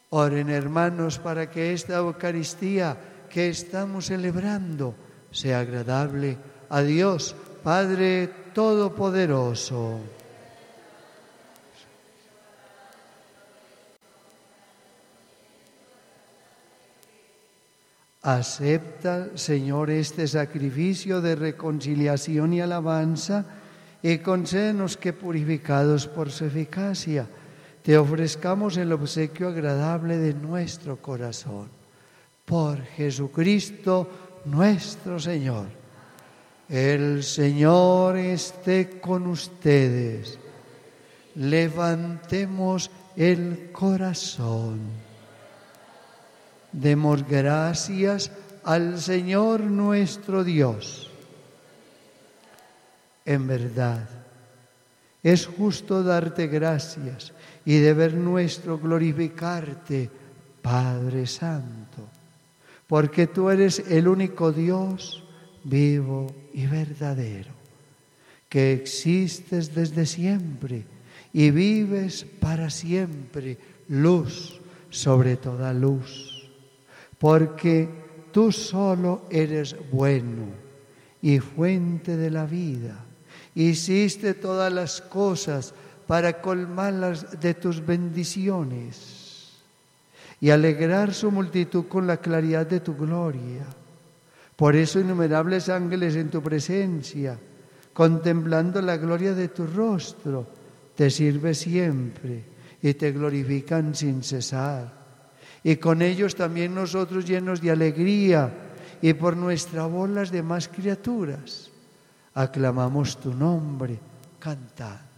Oren, hermanos, para que esta Eucaristía que estamos celebrando sea agradable a Dios, Padre Todopoderoso. Acepta, Señor, este sacrificio de reconciliación y alabanza y concédenos que, purificados por su eficacia, te ofrezcamos el obsequio agradable de nuestro corazón. Por Jesucristo nuestro Señor. El Señor esté con ustedes. Levantemos el corazón. Demos gracias al Señor nuestro Dios. En verdad, es justo darte gracias y deber nuestro glorificarte, Padre Santo, porque tú eres el único Dios vivo y verdadero, que existes desde siempre y vives para siempre, luz sobre toda luz, porque tú solo eres bueno y fuente de la vida. Hiciste todas las cosas para colmarlas de tus bendiciones y alegrar su multitud con la claridad de tu gloria. Por eso innumerables ángeles en tu presencia, contemplando la gloria de tu rostro, te sirven siempre y te glorifican sin cesar. Y con ellos también nosotros, llenos de alegría, y por nuestra voz las demás criaturas, aclamamos tu nombre cantando.